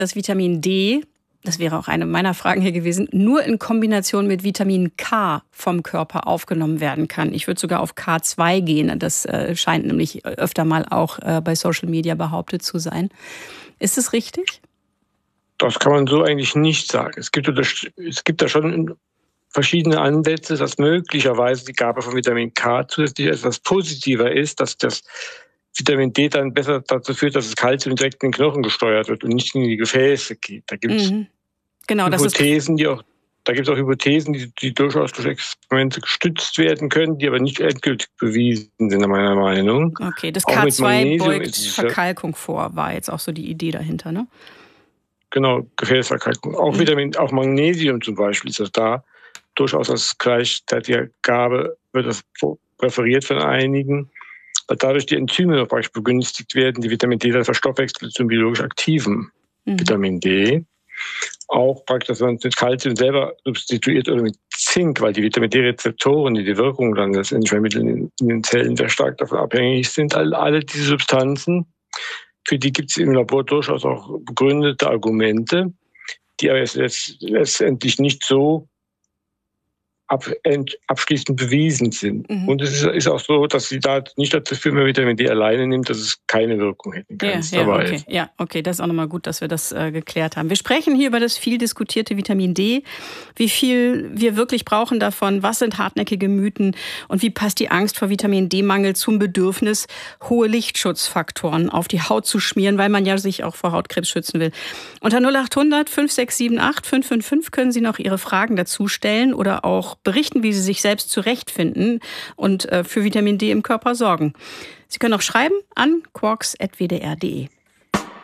dass Vitamin D, das wäre auch eine meiner Fragen hier gewesen, nur in Kombination mit Vitamin K vom Körper aufgenommen werden kann. Ich würde sogar auf K2 gehen. Das scheint nämlich öfter mal auch bei Social Media behauptet zu sein. Ist es richtig? Das kann man so eigentlich nicht sagen. Es gibt da schon verschiedene Ansätze, dass möglicherweise die Gabe von Vitamin K zusätzlich etwas positiver ist, dass das Vitamin D dann besser dazu führt, dass das Kalzium direkt in den Knochen gesteuert wird und nicht in die Gefäße geht. Da gibt es Hypothesen, die durchaus durch Experimente gestützt werden können, die aber nicht endgültig bewiesen sind, nach meiner Meinung. Okay, das K2 beugt Verkalkung vor, war jetzt auch so die Idee dahinter, ne? Genau, Gefäßverkalkung. Auch Magnesium zum Beispiel ist das da. Durchaus als gleichzeitige Gabe wird das präferiert von einigen, weil dadurch die Enzyme noch praktisch begünstigt werden, die Vitamin D dann verstoffwechselt zum biologisch aktiven Vitamin D. Auch praktisch, dass man mit Kalzium selber substituiert oder mit Zink, weil die Vitamin D-Rezeptoren, die Wirkung dann letztendlich vermitteln in den Zellen sehr stark davon abhängig sind. Alle diese Substanzen, für die gibt es im Labor durchaus auch begründete Argumente, die aber letztendlich nicht so abschließend bewiesen sind. Und es ist auch so, dass sie da nicht dazu führen, wenn man Vitamin D alleine nimmt, dass es keine Wirkung hätte. Okay, das ist auch nochmal gut, dass wir das geklärt haben. Wir sprechen hier über das viel diskutierte Vitamin D, wie viel wir wirklich brauchen davon, was sind hartnäckige Mythen und wie passt die Angst vor Vitamin D-Mangel zum Bedürfnis, hohe Lichtschutzfaktoren auf die Haut zu schmieren, weil man ja sich auch vor Hautkrebs schützen will. Unter 0800 5678 555 können Sie noch Ihre Fragen dazu stellen oder auch berichten, wie Sie sich selbst zurechtfinden und für Vitamin D im Körper sorgen. Sie können auch schreiben an quarks@wdr.de.